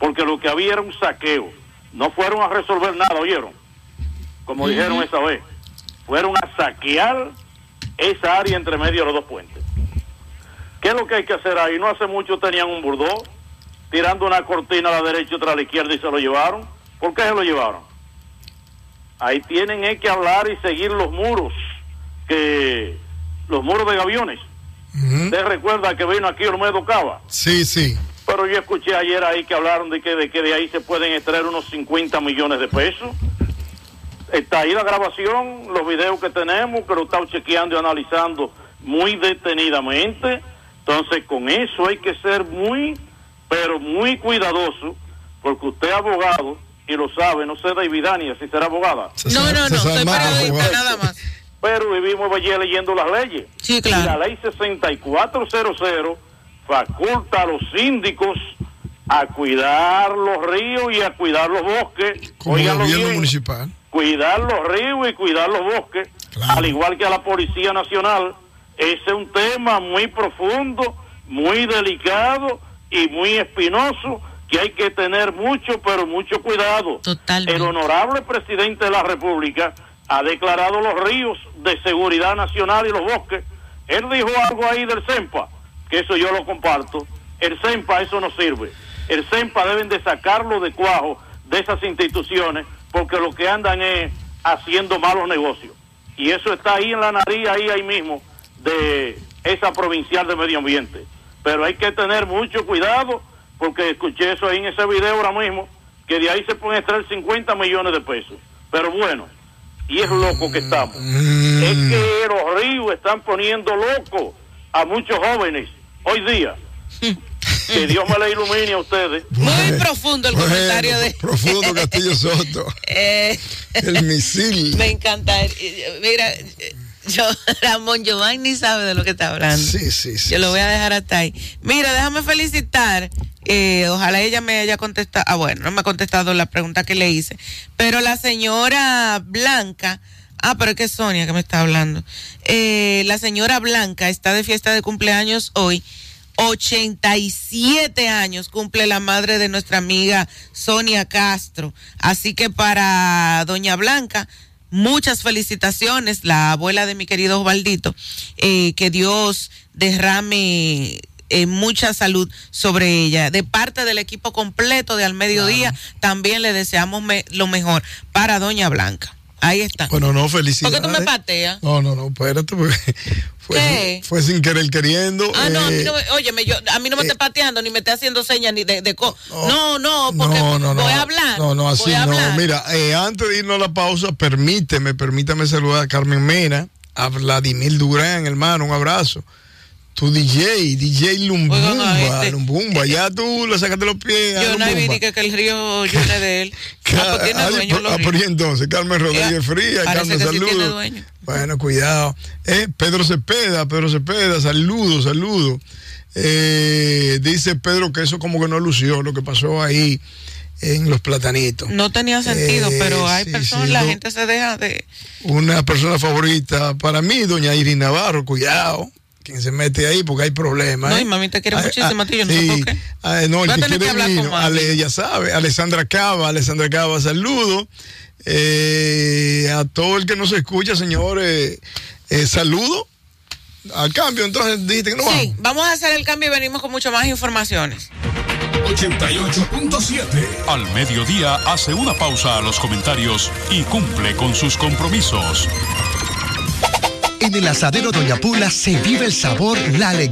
porque lo que había era un saqueo. No fueron a resolver nada, ¿oyeron? Como dijeron esa vez. Fueron a saquear esa área entre medio de los dos puentes. ¿Qué es lo que hay que hacer ahí? No hace mucho tenían un burdó tirando una cortina a la derecha y otra a la izquierda y se lo llevaron. ¿Por qué se lo llevaron? Ahí tienen que hablar y seguir los muros de Gaviones. ¿Usted recuerda que vino aquí Olmedo Cava? Sí, sí. Pero yo escuché ayer ahí que hablaron de que de ahí se pueden extraer unos 50 millones de pesos. Está ahí la grabación, los videos que tenemos, que lo estamos chequeando y analizando muy detenidamente. Entonces, con eso hay que ser muy, pero muy cuidadoso, porque usted es abogado y lo sabe, no sé de Vidania si será abogada. No, soy periodista nada más. Pero vivimos ayer leyendo las leyes. Sí, claro. Y la ley 6400 faculta a los síndicos a cuidar los ríos y a cuidar los bosques. Como gobierno municipal. Cuidar los ríos y cuidar los bosques, claro. Al igual que a la Policía Nacional. Ese es un tema muy profundo, muy delicado y muy espinoso, que hay que tener mucho, pero mucho cuidado. Totalmente. El honorable presidente de la República ha declarado los ríos de seguridad nacional y los bosques. Él dijo algo ahí del CEMPA, que eso yo lo comparto. El CEMPA, eso no sirve. El CEMPA deben de sacarlo de cuajo de esas instituciones, porque lo que andan es haciendo malos negocios. Y eso está ahí en la nariz, ahí mismo, de esa provincial de medio ambiente. Pero hay que tener mucho cuidado, porque escuché eso ahí en ese video ahora mismo, que de ahí se pueden extraer 50 millones de pesos. Pero bueno, y es loco que estamos. Es que los ríos están poniendo locos a muchos jóvenes hoy día. Que Dios me la ilumine a ustedes. Muy profundo el comentario de... Profundo Castillo Soto. El misil. Me encanta. Mira, Ramón Giovanni sabe de lo que está hablando. Sí. Yo lo voy a dejar hasta ahí. Mira, déjame felicitar. Ojalá ella me haya contestado. Bueno, no me ha contestado la pregunta que le hice. Pero la señora Blanca... pero es que es Sonia que me está hablando. La señora Blanca está de fiesta de cumpleaños hoy. 87 años cumple la madre de nuestra amiga Sonia Castro. Así que para doña Blanca, muchas felicitaciones, la abuela de mi querido Osvaldito, que Dios derrame mucha salud sobre ella. De parte del equipo completo de Al Mediodía, también le deseamos lo mejor para doña Blanca. Ahí está. Bueno, no, felicidades. ¿Por qué tú me pateas? No, espérate, porque fue sin querer queriendo. No, a mí no a mí no me esté pateando, ni me esté haciendo señas, ni de No, porque voy a hablar. No, así no. Mira, antes de irnos a la pausa, permítame saludar a Carmen Mena, a Vladimir Durán, hermano, un abrazo. Tu DJ Lumbumba, ya tú le sacaste los pies. Yo no vi que el río llene de él. Tiene dueño por entonces, Carmen Rodríguez Frías, Carmen, saludos. Bueno, cuidado. Pedro Cepeda, saludos. Dice Pedro que eso como que no lució lo que pasó ahí en Los Platanitos. No tenía sentido, pero hay personas, la gente se deja de... Una persona favorita para mí, doña Iris Navarro, cuidado. Quien se mete ahí porque hay problemas. No, y mami te quiere muchísimo a ti, yo no sé por qué. No, el que quiere vino, ya sabe, Alessandra Cava, saludo. A todo el que nos escucha, señores, saludo. Al cambio, entonces dijiste que no vamos. Sí, vamos a hacer el cambio y venimos con mucho más informaciones. 88.7 Al Mediodía hace una pausa a los comentarios y cumple con sus compromisos. En el asadero Doña Pula se vive el sabor, la alegría.